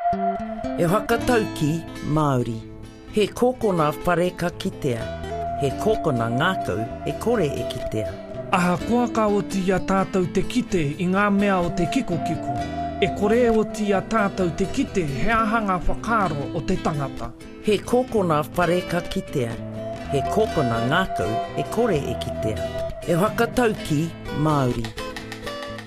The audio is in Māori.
E whakatau ki Māori. He kōkona whare ka kitea. He kōkona ngākau e kore e kitea. Aha koaka o tia tātou te kite i ngā mea o te kiko. E kore o tia tātou te kite he ahanga whakaro o te tangata. He kōkona whare ka kitea. He kōkona ngākau e kore e kitea. E whakatau ki Māori.